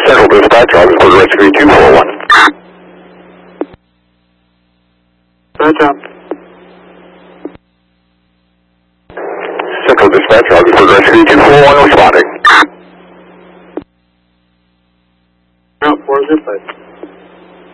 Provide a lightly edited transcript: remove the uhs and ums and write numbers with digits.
Central Dispatch, Augsburg Rescue 241. Good job. Central Dispatch, Augsburg Rescue 241 responding. Route 4 zip